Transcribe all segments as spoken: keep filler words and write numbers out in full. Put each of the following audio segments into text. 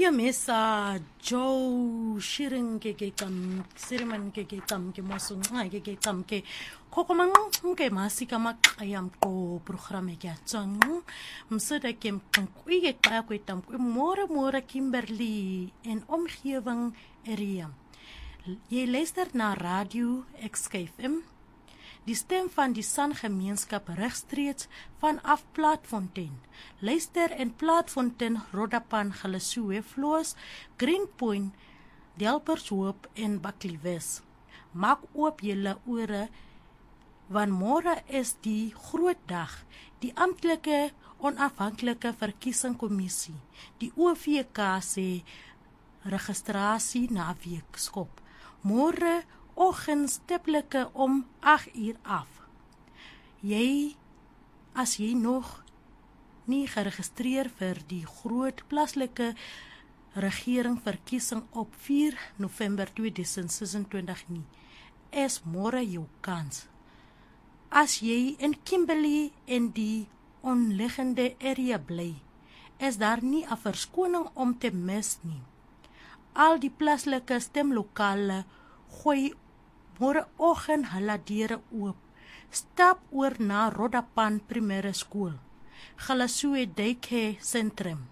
Yamesa Joe Shirin Gege Tam Siriman Gege Tam Gemosun Gege Tam Ke Kokomang Ge Masika Mak Ayam Ko Programme Gatson Msada Kem Kankwige Kakwitam Mora Mora Kimberley en omgewing area. Jy luister na Radio X K F M, die stem van die San Gemeenskap regstreeks vanaf Plaatfontein. Luister in Plaatfontein, Rodapan, Galessoe, Vloos, Greenpoint, Delpershoop en Buckley-Wes. Maak oop julle ore, want môre is die groot dag, die amptelike onafhanklike verkiesingskommissie, die O V K se registrasie naweek skop. Môre oggend stiplike om agt uur af. Jy, as jy nog nie geregistreer vir die groot plaaslike regeringsverkiesing op vier November tweeduisend sesentwintig nie, is môre jou kans. As jy in Kimberley en die onliggende area bly, is daar nie 'n verskoning om te mis nie. Al die plaaslike stemlokale gooi môreoggend hulle deure oop. Stap oor na Rodapan Primêre Skool, Galessoe Daycare Sentrum,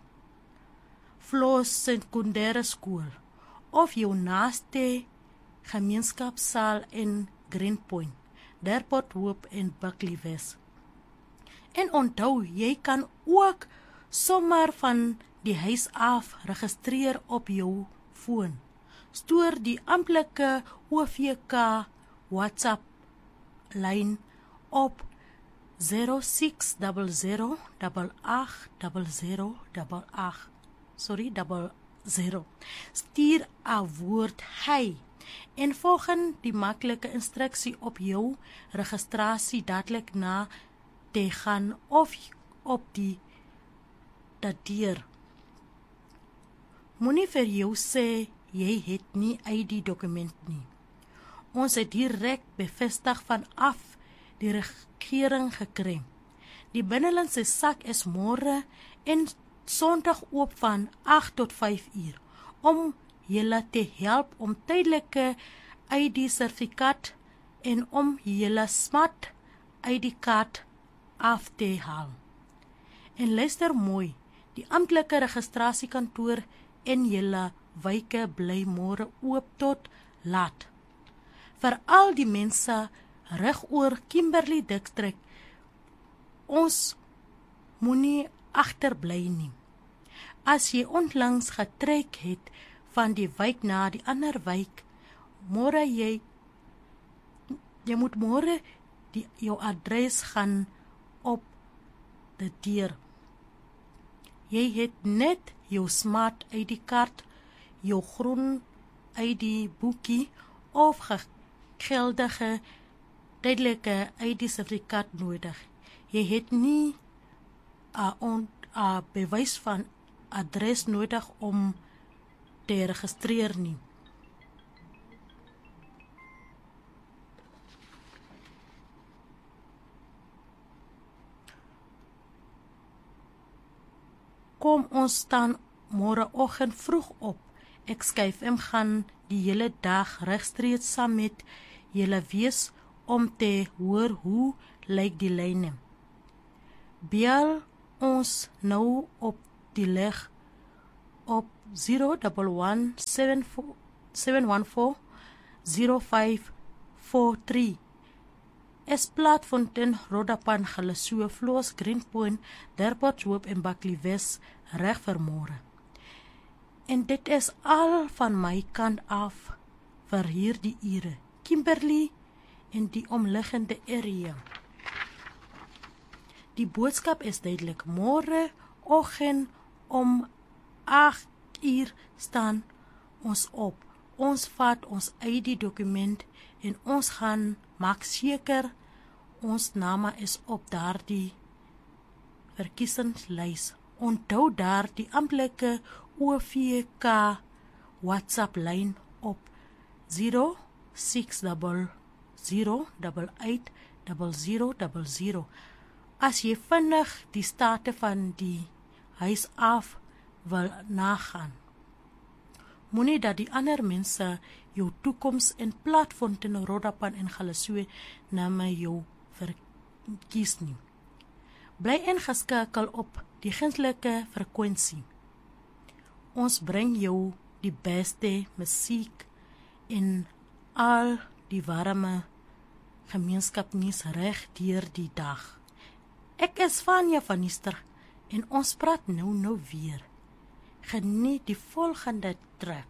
Vloos Sekondêre Skool of jou naaste gemeenskapsaal in Greenpoint, Delpershoop en Buckley-Wes. En onthou, jy kan ook sommer van die huis af registreer op jou foon. Stoor die amptelike O V K WhatsApp lyn op zero six zero zero eight eight zero zero eight eight. Sorry, double zero. Stuur 'n woord hy en volg die maklike instruksie op jou registrasie dadelik na te gaan of op die dateer. Moenie vir jou sê jy het nie I D-dokument nie. Ons het direk bevestig vanaf die regering gekry. Die binnelandse sak is môre en Sondag oop van agt tot vyf uur om julle te help om tydelike I D-sertifikaat en om julle smart I D-kaart af te haal. En luister mooi, die amptelike registrasiekantoor en julle wyke bly môre oop tot laat. Vir al die mense reg oor Kimberley distrik, ons moenie agterbly nie. As jy onlangs getrek het van die wijk na die ander wijk, môre jy jy moet môre die jou adres gaan op die deur. Jy het net jou smart I D-kaart, jou groen I D-boekie of geldige tydelike I D-sertifikaat nodig. Jy het nie 'n uh, bewys van adres nodig om te registreer nie. Kom ons staan môreoggend vroeg op. X K F M gaan die hele dag regstreeks saam met julle wees om te hoor hoe lyk die lyne. Bel ons nou op die lig op zero one one seven one four zero five four three. Es Plaatfontein, Rodapan, Galessoe, Vloos, Greenpoint, Delpershoop en Buckley-Wes reg vir môre. En dit is al van my kant af vir hierdie ure. Kimberley en die omliggende area. Die boodskap is duidelik. Môre oggend om agt uur staan ons op. Ons vat ons I D-dokument en ons gaan maak seker ons name is op daardie verkiesingslys. Onthou daar die amptelike O V K WhatsApp lyn op zero six zero zero eight eight zero zero zero zero. As jy vinnig die state van die huis af wil nagaan. Moenie dat die ander mense jou toekoms in Plaatfontein, Rodapan en Galeshoe na my jou verkies nie. Bly ingeskakel op die gunslike frekwensie. Ons bring jou die beste musiek en al die warme gemeenskapnuus reg deur die dag. Ek is Vanja van Nister en ons praat nou nou weer. Geniet die volgende track.